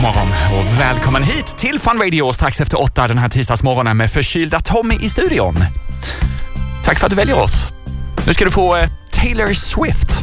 Morgon och välkommen hit till Fun Radio strax efter 8 den här tisdagsmorgonen med förkylda Tommy i studion. Tack för att du väljer oss. Nu ska du få Taylor Swift.